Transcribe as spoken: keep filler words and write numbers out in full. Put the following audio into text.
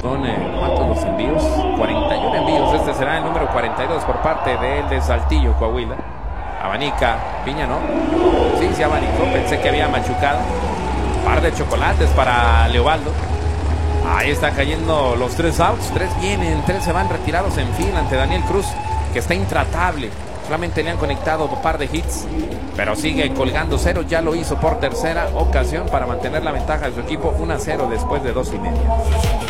Son eh, ¿cuántos los envíos? cuarenta y uno envíos. Este será el número cuarenta y dos por parte del de Saltillo, Coahuila. Abanica, Piña, ¿no? Sí, se abanicó, pensé que había machucado. Par de chocolates para Leobaldo. Ahí están cayendo los tres outs. Tres vienen, tres se van retirados en fila ante Daniel Cruz, que está intratable. Solamente le han conectado un par de hits, pero sigue colgando cero. Ya lo hizo por tercera ocasión para mantener la ventaja de su equipo uno a cero después de dos y media.